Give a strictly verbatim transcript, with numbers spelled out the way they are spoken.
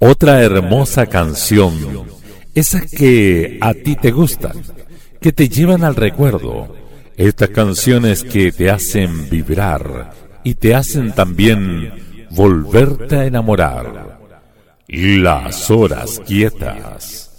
Otra hermosa canción, esas que a ti te gustan, que te llevan al recuerdo, estas canciones que te hacen vibrar y te hacen también volverte a enamorar. Las horas quietas.